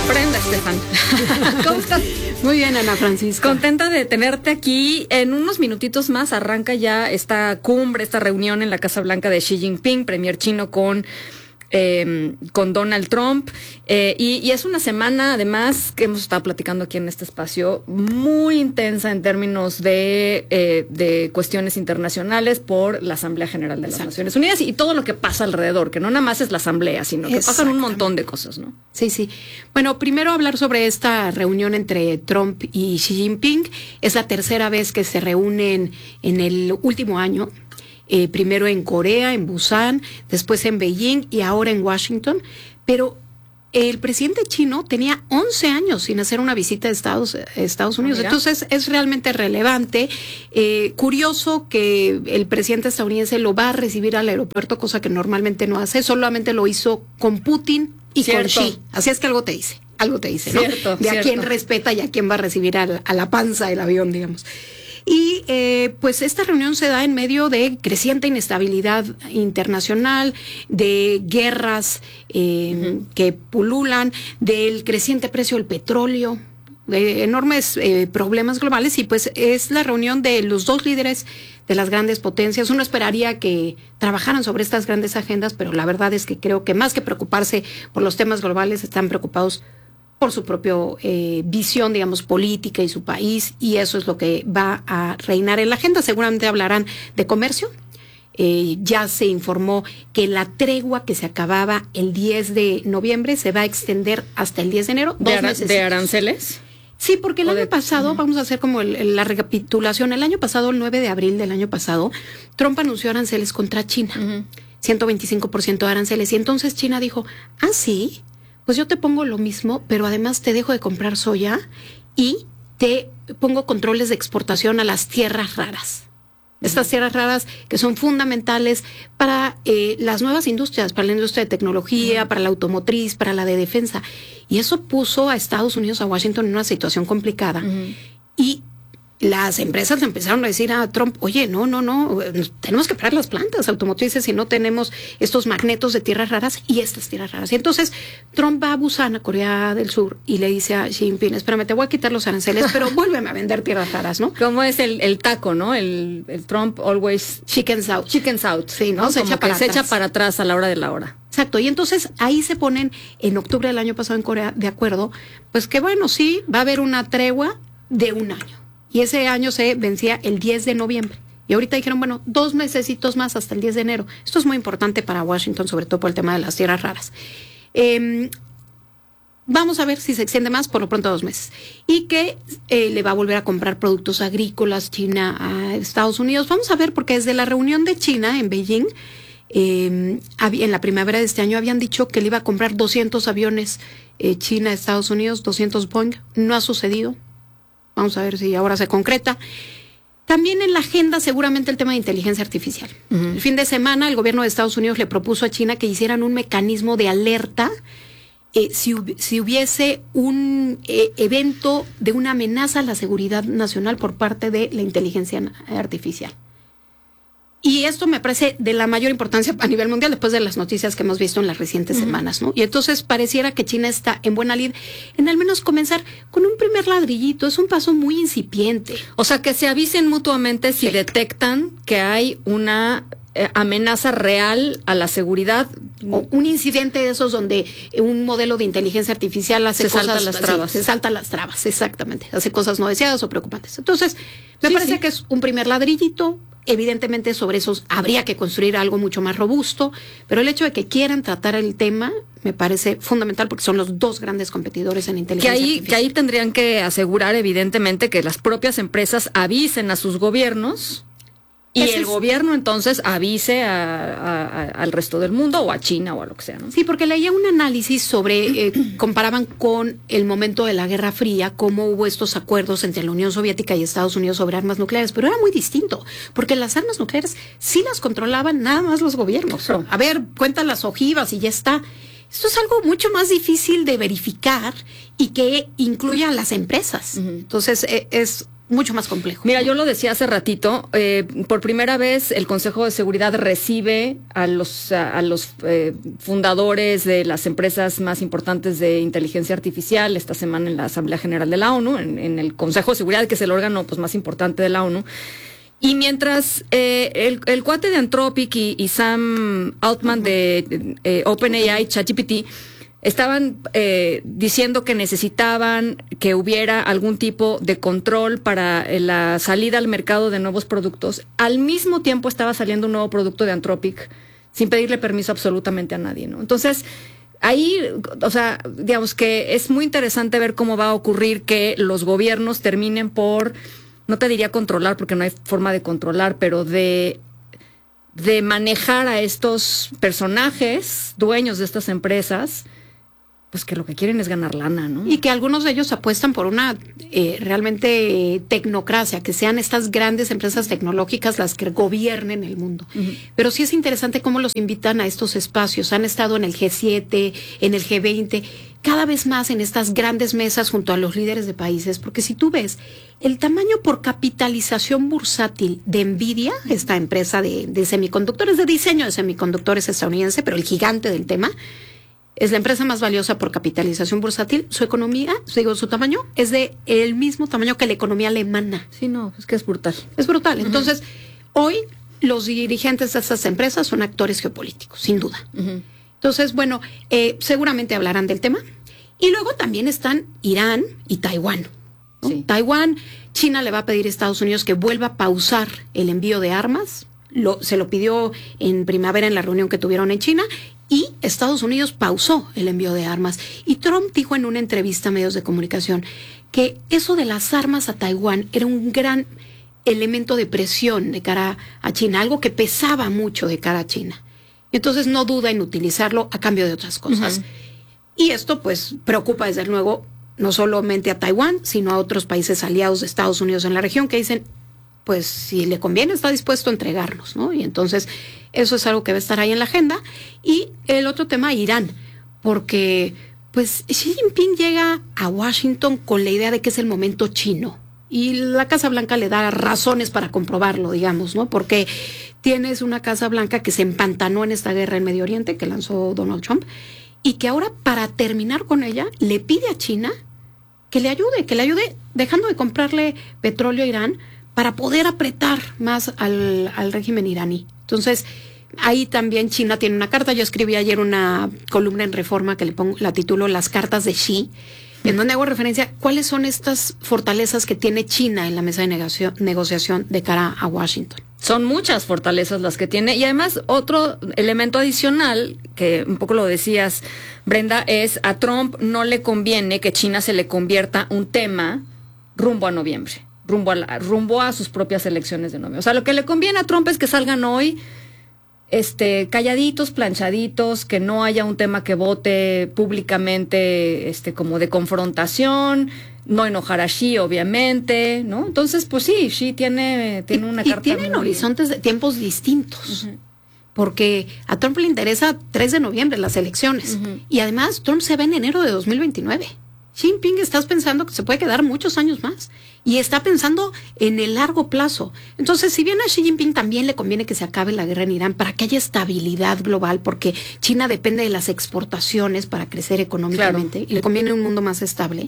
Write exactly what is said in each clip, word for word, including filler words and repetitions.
Brenda Estefan. ¿Cómo estás? Muy bien, Ana Francisca. Contenta de tenerte aquí. En unos minutitos más arranca ya esta cumbre, esta reunión en la Casa Blanca de Xi Jinping, premier chino con... Eh, con Donald Trump, eh, y, y es una semana además que hemos estado platicando aquí en este espacio muy intensa en términos de, eh, de cuestiones internacionales por la Asamblea General de las Exacto. Naciones Unidas y todo lo que pasa alrededor, que no nada más es la Asamblea, sino que pasan un montón de cosas, ¿no? Sí, sí. Bueno, primero hablar sobre esta reunión entre Trump y Xi Jinping. Es la tercera vez que se reúnen en el último año. Eh, primero en Corea, en Busan, después en Beijing y ahora en Washington. Pero el presidente chino tenía once años sin hacer una visita a Estados, Estados Unidos. Mira. Entonces es realmente relevante. Eh, curioso que el presidente estadounidense lo va a recibir al aeropuerto, cosa que normalmente no hace. Solamente lo hizo con Putin y Cierto. con Xi. Así es que algo te dice, algo te dice, ¿no? Cierto, de a cierto. quién respeta y a quién va a recibir a la, a la panza del avión, digamos. Y eh, pues esta reunión se da en medio de creciente inestabilidad internacional, de guerras eh, uh-huh. que pululan, del creciente precio del petróleo, de enormes eh, problemas globales, y pues es la reunión de los dos líderes de las grandes potencias. Uno esperaría que trabajaran sobre estas grandes agendas, pero la verdad es que creo que más que preocuparse por los temas globales, están preocupados por su propia eh, visión, digamos, política y su país, y eso es lo que va a reinar en la agenda. Seguramente hablarán de comercio. Eh, ya se informó que la tregua que se acababa el diez de noviembre se va a extender hasta el diez de enero. ¿De, ara ¿De aranceles? Sí, porque el año de, pasado, uh-huh. vamos a hacer como el, el, la recapitulación, el año pasado, el nueve de abril del año pasado, Trump anunció aranceles contra China, uh-huh. ciento veinticinco por ciento de aranceles, y entonces China dijo, ah, sí, pues yo te pongo lo mismo, pero además te dejo de comprar soya y te pongo controles de exportación a las tierras raras. Estas tierras raras que son fundamentales para eh, las nuevas industrias, para la industria de tecnología, uh-huh. para la automotriz, para la de defensa. Y eso puso a Estados Unidos, a Washington, en una situación complicada. Uh-huh. Y las empresas le empezaron a decir a Trump, oye, no, no, no, tenemos que parar las plantas automotrices si no tenemos estos magnetos de tierras raras y estas tierras raras. Y entonces Trump va a Busan, a Corea del Sur, y le dice a Xi Jinping, espérame, te voy a quitar los aranceles, pero vuélveme a vender tierras raras, ¿no? Como es el, el taco, ¿no? El, el Trump always... Chickens out. Chickens out. Sí, ¿no? ¿no? Se, echa para, se echa para atrás a la hora de la hora. Exacto, y entonces ahí se ponen, en octubre del año pasado en Corea, de acuerdo, pues que bueno, sí, va a haber una tregua de un año. Y ese año se vencía el diez de noviembre. Y ahorita dijeron, bueno, dos mesecitos más hasta el diez de enero. Esto es muy importante para Washington, sobre todo por el tema de las tierras raras. Eh, vamos a ver si se extiende más, por lo pronto dos meses. Y que eh, le va a volver a comprar productos agrícolas China a Estados Unidos. Vamos a ver, porque desde la reunión de China en Beijing, eh, en la primavera de este año, habían dicho que le iba a comprar doscientos aviones eh, China a Estados Unidos, doscientos Boeing. No ha sucedido. Vamos a ver si ahora se concreta. También en la agenda seguramente el tema de inteligencia artificial. Uh-huh. El fin de semana el gobierno de Estados Unidos le propuso a China que hicieran un mecanismo de alerta eh, si, si hubiese un eh, evento de una amenaza a la seguridad nacional por parte de la inteligencia artificial. Y esto me parece de la mayor importancia a nivel mundial después de las noticias que hemos visto en las recientes uh-huh. semanas, ¿no? Y entonces pareciera que China está en buena lid en al menos comenzar con un primer ladrillito. Es un paso muy incipiente. O sea, que se avisen mutuamente si sí. detectan que hay una eh, amenaza real a la seguridad. O un incidente de esos donde un modelo de inteligencia artificial hace se cosas... saltan las trabas. Sí, se saltan las trabas, exactamente. Hace cosas no deseadas o preocupantes. Entonces, me sí, parece sí. que es un primer ladrillito. Evidentemente sobre esos habría que construir algo mucho más robusto, pero el hecho de que quieran tratar el tema me parece fundamental porque son los dos grandes competidores en inteligencia que ahí, artificial. Que ahí tendrían que asegurar evidentemente que las propias empresas avisen a sus gobiernos y Ese el es... gobierno entonces avise a, a, a, al resto del mundo o a China o a lo que sea, ¿no? Sí, porque leía un análisis sobre, eh, comparaban con el momento de la Guerra Fría, cómo hubo estos acuerdos entre la Unión Soviética y Estados Unidos sobre armas nucleares, pero era muy distinto, porque las armas nucleares sí las controlaban nada más los gobiernos. Claro. A ver, cuentan las ojivas y ya está. Esto es algo mucho más difícil de verificar y que incluya a las empresas. Uh-huh. Entonces, eh, es mucho más complejo. Mira, yo lo decía hace ratito, eh, por primera vez el Consejo de Seguridad recibe a los, a, a los eh, fundadores de las empresas más importantes de inteligencia artificial esta semana en la Asamblea General de la ONU, en, en el Consejo de Seguridad, que es el órgano pues más importante de la ONU. Y mientras eh, el, el cuate de Anthropic y, y Sam Altman uh-huh. de eh, OpenAI, ChatGPT, estaban eh, diciendo que necesitaban que hubiera algún tipo de control para eh, la salida al mercado de nuevos productos, al mismo tiempo estaba saliendo un nuevo producto de Anthropic sin pedirle permiso absolutamente a nadie, ¿no? Entonces, ahí, o sea, digamos que es muy interesante ver cómo va a ocurrir que los gobiernos terminen por, no te diría controlar, porque no hay forma de controlar, pero de... de manejar a estos personajes, dueños de estas empresas, pues que lo que quieren es ganar lana, ¿no? Y que algunos de ellos apuestan por una eh, realmente eh, tecnocracia, que sean estas grandes empresas tecnológicas las que gobiernen el mundo. Uh-huh. Pero sí es interesante cómo los invitan a estos espacios. Han estado en el G siete, en el G veinte, cada vez más en estas grandes mesas junto a los líderes de países, porque si tú ves el tamaño por capitalización bursátil de Nvidia, esta empresa de, de semiconductores, de diseño de semiconductores estadounidense, pero el gigante del tema, es la empresa más valiosa por capitalización bursátil. Su economía, digo, su tamaño es de el mismo tamaño que la economía alemana. Sí, no, es que es brutal. Es brutal. Uh-huh. Entonces, hoy los dirigentes de estas empresas son actores geopolíticos, sin duda. Uh-huh. Entonces, bueno, eh, seguramente hablarán del tema. Y luego también están Irán y Taiwán, ¿no? Sí. Taiwán, China le va a pedir a Estados Unidos que vuelva a pausar el envío de armas. Lo, se lo pidió en primavera en la reunión que tuvieron en China, y Estados Unidos pausó el envío de armas. Y Trump dijo en una entrevista a medios de comunicación que eso de las armas a Taiwán era un gran elemento de presión de cara a China, algo que pesaba mucho de cara a China. Entonces no duda en utilizarlo a cambio de otras cosas. Uh-huh. Y esto pues preocupa desde luego no solamente a Taiwán, sino a otros países aliados de Estados Unidos en la región que dicen, pues si le conviene está dispuesto a entregarnos, ¿no? Y entonces eso es algo que va a estar ahí en la agenda. Y el otro tema, Irán, porque pues Xi Jinping llega a Washington con la idea de que es el momento chino. Y la Casa Blanca le da razones para comprobarlo, digamos, ¿no? Porque tienes una Casa Blanca que se empantanó en esta guerra en Medio Oriente que lanzó Donald Trump y que ahora, para terminar con ella, le pide a China que le ayude, que le ayude dejando de comprarle petróleo a Irán para poder apretar más al, al régimen iraní. Entonces, ahí también China tiene una carta. Yo escribí ayer una columna en Reforma que le pongo, la titulo Las cartas de Xi, en donde hago referencia a cuáles son estas fortalezas que tiene China en la mesa de negocio, negociación de cara a Washington. Son muchas fortalezas las que tiene. Y además, otro elemento adicional, que un poco lo decías, Brenda, es a Trump no le conviene que China se le convierta un tema rumbo a noviembre. Rumbo a, la, rumbo a sus propias elecciones de noviembre. O sea, lo que le conviene a Trump es que salgan hoy este, calladitos, planchaditos, que no haya un tema que vote públicamente este, como de confrontación, no enojar a Xi, obviamente, ¿no? Entonces, pues sí, Xi tiene, tiene una y, carta. Y tienen muy... horizontes de tiempos distintos. Uh-huh. Porque a Trump le interesa tres de noviembre las elecciones. Uh-huh. Y además, Trump se va en enero de dos mil veintinueve. Xi Jinping estás pensando que se puede quedar muchos años más y está pensando en el largo plazo. Entonces, si bien a Xi Jinping también le conviene que se acabe la guerra en Irán para que haya estabilidad global, porque China depende de las exportaciones para crecer económicamente, claro, y le conviene un mundo más estable,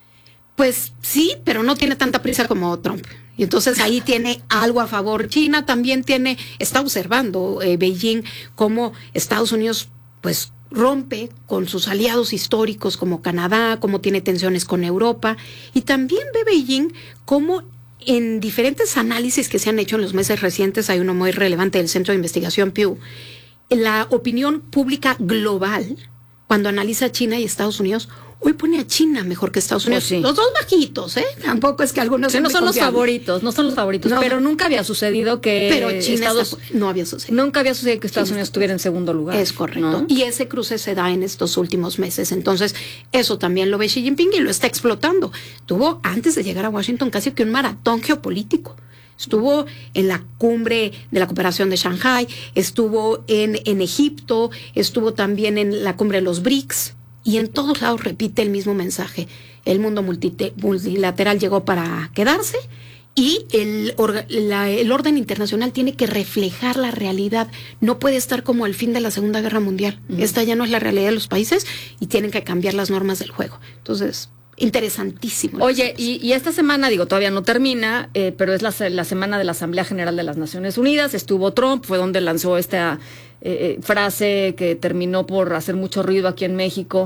pues sí, pero no tiene tanta prisa como Trump. Y entonces ahí tiene algo a favor. China también tiene, está observando eh, Beijing cómo Estados Unidos pues rompe con sus aliados históricos como Canadá, cómo tiene tensiones con Europa, y también ve Beijing cómo en diferentes análisis que se han hecho en los meses recientes, hay uno muy relevante del Centro de Investigación Pew, la opinión pública global, cuando analiza China y Estados Unidos, hoy pone a China mejor que Estados Unidos. Pues sí. Los dos bajitos, ¿eh? Tampoco es que algunos... Sí, no son los favoritos, no son los favoritos, no, pero nunca había sucedido que... Pero China Estados, está, no había sucedido. Nunca había sucedido que Estados China Unidos estuviera en segundo lugar. Es correcto. ¿No? Y ese cruce se da en estos últimos meses. Entonces, eso también lo ve Xi Jinping y lo está explotando. Tuvo, antes de llegar a Washington, casi que un maratón geopolítico. Estuvo en la cumbre de la cooperación de Shanghái, estuvo en, en Egipto, estuvo también en la cumbre de los B R I C S, y en todos lados repite el mismo mensaje. El mundo multite, multilateral llegó para quedarse Y el, orga, la, el orden internacional tiene que reflejar la realidad. No puede estar como al fin de la Segunda Guerra Mundial. Uh-huh. Esta ya no es la realidad de los países y tienen que cambiar las normas del juego. Entonces, interesantísimo. Oye, y, y esta semana, digo, todavía no termina, eh, pero es la, la semana de la Asamblea General de las Naciones Unidas. Estuvo Trump, fue donde lanzó esta eh, frase que terminó por hacer mucho ruido aquí en México,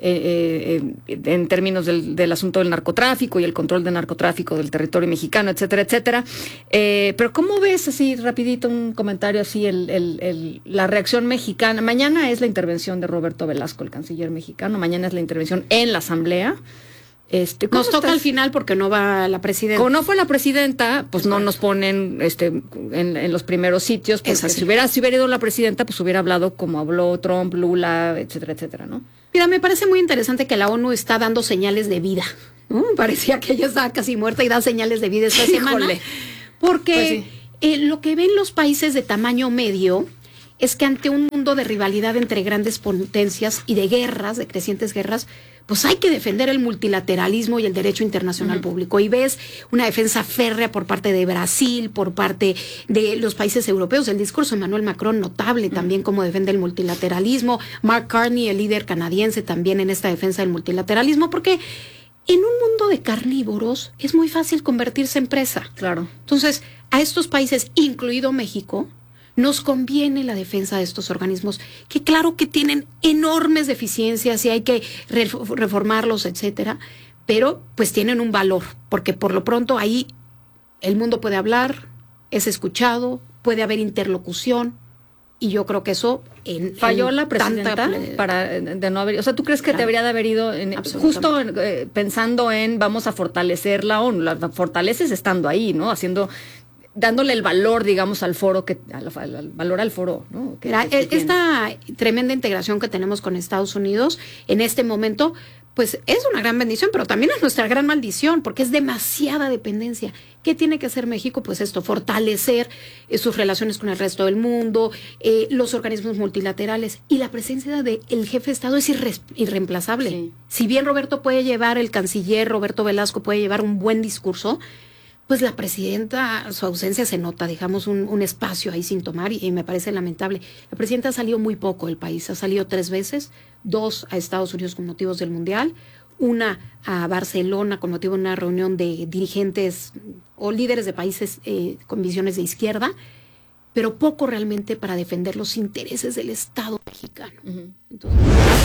eh, eh, en términos del, del asunto del narcotráfico y el control del narcotráfico del territorio mexicano, etcétera, etcétera. Eh, pero ¿cómo ves, así rapidito, un comentario así, el, el, el, la reacción mexicana? Mañana es la intervención de Roberto Velasco, el canciller mexicano, mañana es la intervención en la Asamblea. Este, nos toca estás? Al final porque no va la presidenta. Como no fue la presidenta, pues no nos ponen este en, en los primeros sitios, porque si hubiera, si hubiera ido la presidenta, pues hubiera hablado como habló Trump, Lula, etcétera, etcétera, ¿no? Mira, me parece muy interesante que la ONU está dando señales de vida, ¿no? Parecía que ella estaba casi muerta y da señales de vida esta semana. Porque pues sí. eh, lo que ven los países de tamaño medio es que ante un mundo de rivalidad entre grandes potencias y de guerras, de crecientes guerras, pues hay que defender el multilateralismo y el derecho internacional uh-huh. público. Y ves una defensa férrea por parte de Brasil, por parte de los países europeos. El discurso de Emmanuel Macron, notable uh-huh. también cómo defiende el multilateralismo. Mark Carney, el líder canadiense, también en esta defensa del multilateralismo, porque en un mundo de carnívoros es muy fácil convertirse en presa. Claro. Entonces, a estos países, incluido México, nos conviene la defensa de estos organismos, que claro que tienen enormes deficiencias y hay que reformarlos, etcétera, pero pues tienen un valor, porque por lo pronto ahí el mundo puede hablar, es escuchado, puede haber interlocución, y yo creo que eso en, falló en la presidenta tanta, para de no haber, o sea, ¿tú crees que claro, debería de haber ido en, justo eh, pensando en vamos a fortalecer la ONU? La fortaleces estando ahí, ¿no? Haciendo, dándole el valor, digamos, al foro, que al, al valor al foro, ¿no? Que, Mira, que esta tremenda integración que tenemos con Estados Unidos en este momento, pues es una gran bendición, pero también es nuestra gran maldición, porque es demasiada dependencia. ¿Qué tiene que hacer México? Pues esto, fortalecer eh, sus relaciones con el resto del mundo, eh, los organismos multilaterales, y la presencia del jefe de Estado es irre, irreemplazable. Sí. Si bien Roberto puede llevar, el canciller Roberto Velasco puede llevar un buen discurso, pues la presidenta, su ausencia se nota, dejamos un, un espacio ahí sin tomar, y, y me parece lamentable. La presidenta ha salido muy poco del país, ha salido tres veces, dos a Estados Unidos con motivos del Mundial, una a Barcelona con motivo de una reunión de dirigentes o líderes de países eh, con visiones de izquierda, pero poco realmente para defender los intereses del Estado mexicano. Uh-huh. Entonces...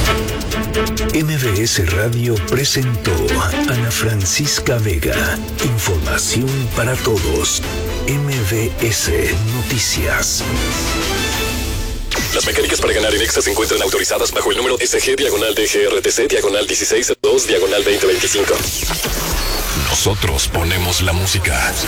M V S Radio presentó Ana Francisca Vega. Información para todos. M V S Noticias. Las mecánicas para ganar en Exa se encuentran autorizadas bajo el número S G diagonal D G R T C diagonal dieciséis dos diagonal veinte veinticinco. Nosotros ponemos la música.